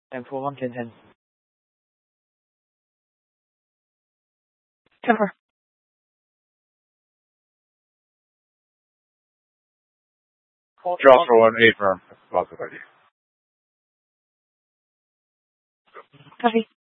M41 1010. Cover. Joshua 1-8 firm. Possible idea. Copy.